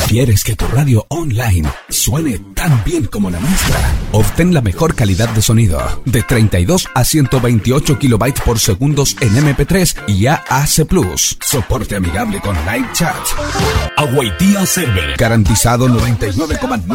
¿Quieres que tu radio online suene tan bien como la nuestra? Obtén la mejor calidad de sonido, de 32 a 128 kilobytes por segundos en MP3 y AAC+. Soporte amigable con live chat. Awaitia Server. Garantizado 99,9%.